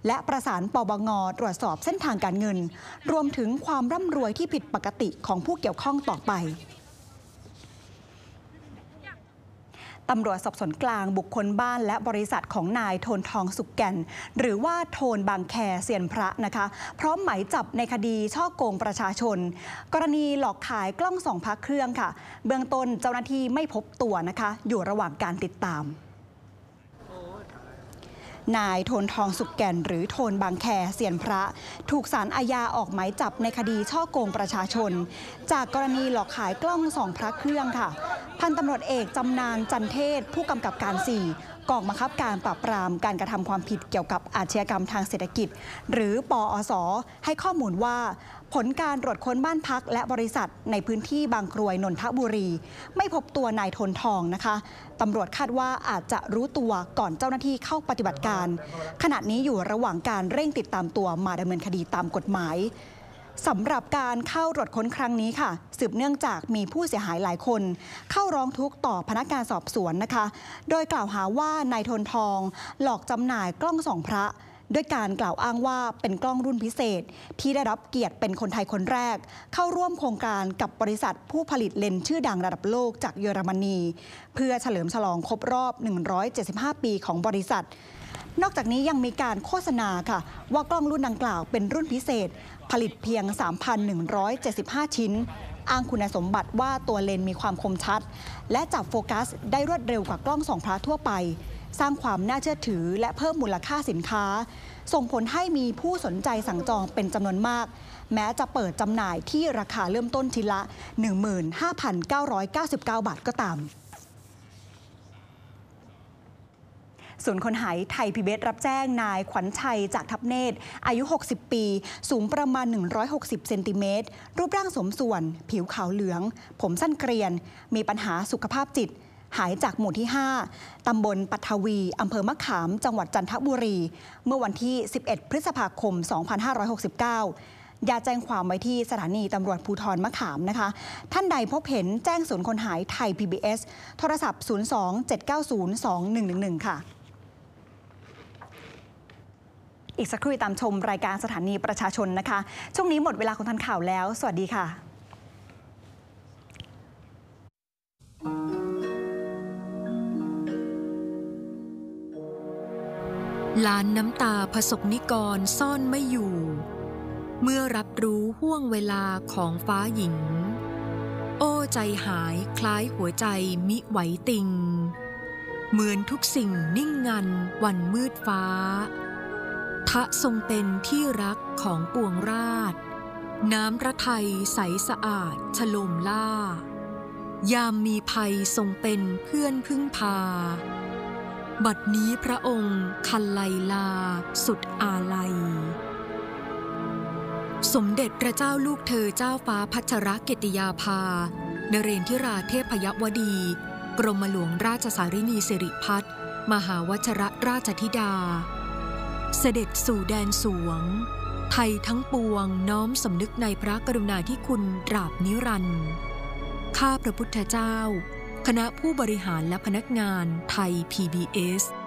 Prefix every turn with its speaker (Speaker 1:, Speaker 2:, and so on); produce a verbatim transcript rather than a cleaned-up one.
Speaker 1: และประสานปปง.ตรวจสอบเส้นทางการเงินรวมถึงความร่ำรวยที่ผิดปกติของผู้เกี่ยวข้องต่อไปตำรวจสอบสวนกลางบุคคลบ้านและบริษัทของนายโทนทองสุกแก่นหรือว่าโทนบางแคเซียนพระนะคะพร้อมหมายจับในคดีช่อโกงประชาชนกรณีหลอกขายกล้องส่องพระเครื่องค่ะเบื้องต้นเจ้าหน้าที่ไม่พบตัวนะคะอยู่ระหว่างการติดตามนายโทนทองสุกแก่นหรือโทนบางแคเซียนพระถูกศาลอาญาออกหมายจับในคดีช่อโกงประชาชนจากกรณีหลอกขายกล้องส่องพระเครื่องค่ะพันตำรวจเอกจำนานจันเทศผู้กำกับการสี่กองบังคับการปราบปรามการกระทำความผิดเกี่ยวกับอาชญากรรมทางเศรษฐกิจหรือปอส.ให้ข้อมูลว่าผลการตรวจค้นบ้านพักและบริษัทในพื้นที่บางกรวยนนทบุรีไม่พบตัวนายโทนทองนะคะตำรวจคาดว่าอาจจะรู้ตัวก่อนเจ้าหน้าที่เข้าปฏิบัติการขณะนี้อยู่ระหว่างการเร่งติดตามตัวมาดำเนินคดีตามกฎหมายสำหรับการเข้าตรวจค้นครั้งนี้ค่ะสืบเนื่องจากมีผู้เสียหายหลายคนเข้าร้องทุกข์ต่อพนักงานสอบสวนนะคะโดยกล่าวหาว่านายโทนทองหลอกจำหน่ายกล้องส่องพระด้วยการกล่าวอ้างว่าเป็นกล้องรุ่นพิเศษที่ได้รับเกียรติเป็นคนไทยคนแรกเข้าร่วมโครงการกับบริษัทผู้ผลิตเลนส์ชื่อดังระดับโลกจากเยอรมนีเพื่อเฉลิมฉลองครบรอบหนึ่งร้อยเจ็ดสิบห้าปีของบริษัทนอกจากนี้ยังมีการโฆษณาค่ะว่ากล้องรุ่นดังกล่าวเป็นรุ่นพิเศษผลิตเพียง สามพันหนึ่งร้อยเจ็ดสิบห้า ชิ้นอ้างคุณสมบัติว่าตัวเลนส์มีความคมชัดและจับโฟกัสได้รวดเร็วกว่ากล้องส่องพระทั่วไปสร้างความน่าเชื่อถือและเพิ่มมูลค่าสินค้าส่งผลให้มีผู้สนใจสั่งจองเป็นจำนวนมากแม้จะเปิดจำหน่ายที่ราคาเริ่มต้นชิ้นละ หนึ่งหมื่นห้าพันเก้าร้อยเก้าสิบเก้า บาทก็ตามศูนย์คนหายไทย พี บี เอส รับแจ้งนายขวัญชัยจากทับเนตรอายุ หกสิบ ปีสูงประมาณ หนึ่งร้อยหกสิบ เซนติเมตรรูปร่างสมส่วนผิวขาวเหลืองผมสั้นเกรียนมีปัญหาสุขภาพจิตหายจากหมู่ที่ ห้า ตำบลปัทวีอำเภอมะขามจังหวัดจันทบุรีเมื่อวันที่ สิบเอ็ด พฤษภาคม สองพันห้าร้อยหกสิบเก้า ญาติแจ้งความไว้ที่สถานีตำรวจภูธรมะขามนะคะท่านใดพบเห็นแจ้งศูนย์คนหายไทย พี บี เอส โทรศัพท์ ศูนย์ สอง เจ็ด เก้า ศูนย์ สอง หนึ่ง หนึ่ง หนึ่ง ค่ะอีกสักครู่ตามชมรายการสถานีประชาชนนะคะช่วงนี้หมดเวลาของทันข่าวแล้วสวัสดีค่ะ
Speaker 2: ล้านน้ำตาประสบนิกรซ่อนไม่อยู่เมื่อรับรู้ห้วงเวลาของฟ้าหญิงโอ้ใจหายคล้ายหัวใจมิไหวติงเหมือนทุกสิ่งนิ่งงันวันมืดฟ้าทะทรงเป็นที่รักของปวงราษฎร์น้ำพระทัยใสสะอาดฉโลมล่ายามมีภัยทรงเป็นเพื่อนพึ่งพาบัดนี้พระองค์คันไลลาสุดอาลัยสมเด็จพระเจ้าลูกเธอเจ้าฟ้าพัชรกิติยาภานเรนทิราเทพยวดีกรมหลวงราชสารินีสิริพัฒน์มหาวชรราชธิดาเสด็จสู่แดนสวงไทยทั้งปวงน้อมสำนึกในพระกรุณาธิคุณตราบนิรันดร์ข้าพระพุทธเจ้าคณะผู้บริหารและพนักงานไทย พี บี เอส